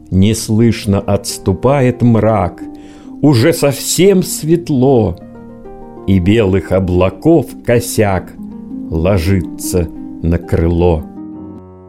Неслышно отступает мрак, уже совсем светло, и белых облаков косяк ложится на крыло.